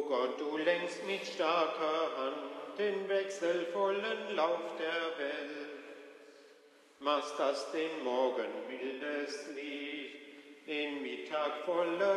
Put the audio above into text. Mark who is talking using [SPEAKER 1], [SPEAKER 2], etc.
[SPEAKER 1] Gott, du lenkst mit starker Hand den wechselvollen Lauf der Welt, machst, dass den Morgen mildes Licht, den Mittag voller